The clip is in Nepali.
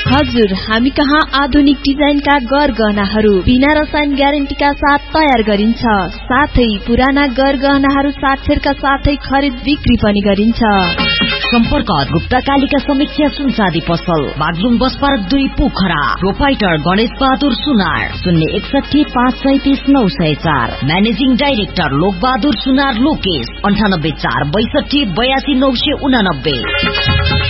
हजुर, हामी कहाँ आधुनिक डिजाइनका गहनाहरू बिना रसायन ग्यारेन्टीका साथ तयार गरिन्छ। साथै पुराना गहनाहरू साक्षरका साथै खरिद बिक्री पनि गरिन्छ। सम्पर्क गुप्ता कालिका समीक्षा सुनचाँदी पसल, Baglung bus park 2 Pokhara. Proprietor Ganesh Bahadur सुनार, 061 537 904। म्यानेजिङ डाइरेक्टर लोक बहादुर सुनार लोकेश, 98 4 62 82 989।